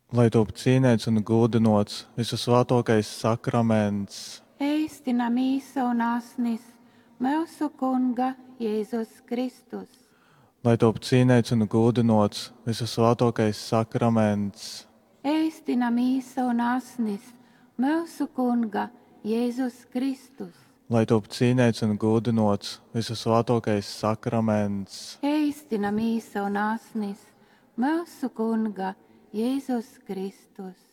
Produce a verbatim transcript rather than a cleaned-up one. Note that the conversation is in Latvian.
lai top cienīts un godinots visu svētākais sakraments, Ēstināmīs un asnis mūsu Kunga Jēzus Kristus. lai top cienīts un godinots visu svētākais sakraments, Ēstināmīs un asnis mūsu Kunga Jēzus Kristus. lai top cienīts un godinots visu svētākais sakraments, Ēstināmīs un asnis mūsu Kunga Jēzus Kristus.